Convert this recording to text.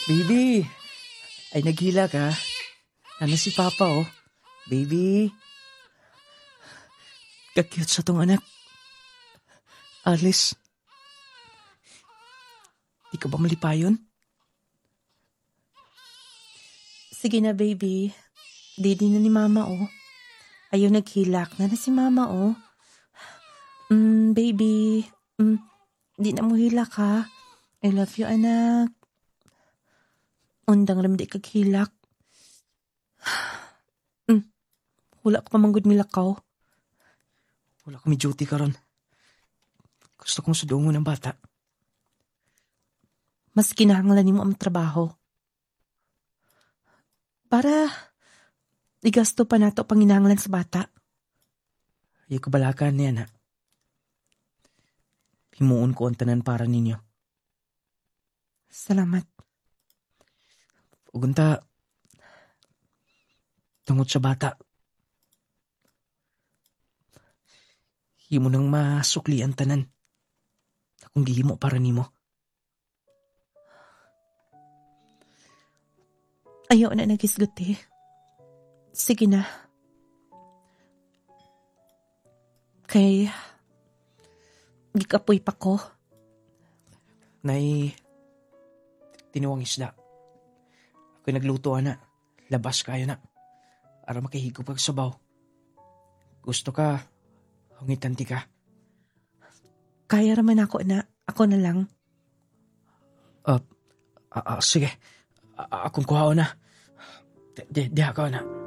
Baby, ay naghila ka. Ano si Papa oh? Baby. Kakyut sa tong anak. Alice. Di ka ba malipayon? Sige na, baby. Didi na ni Mama, oh. Ayaw naghilak na si Mama, oh. Baby. Di na mo hilak, ha? I love you, anak. Undang ram di kaghilak. Wala ka pa manggod milakaw. Wala kami duty karon. Gusto kong sudungon ng bata. Mas kinahanglan mo ang trabaho. Para igasto pa nato panginahanglan sa bata. Ay kabalakan niya na. Himuon ko ang tanan para ninyo. Salamat. Ugunta, tungod sa bata. Himo nang masukli ang tanan. Akong gihimo para nimo. Ayaw na nagisgot eh. Sige na. Kay gikapoy pa ko. Nay, tinuwang isda. Ako'y nagluto na. Labas kayo na. Para makahigop kag sabaw. Gusto ka, hungitan ti ka. Kaya raman ako na. Ako na lang. Sige. Akong kuhaon na. Di ako na.